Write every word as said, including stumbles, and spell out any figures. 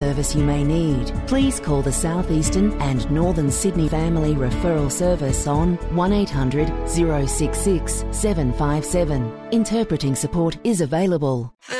service you may need, please call the South Eastern and Northern Sydney Family Referral Service on one eight hundred, zero six six, seven five seven. Interpreting support is available.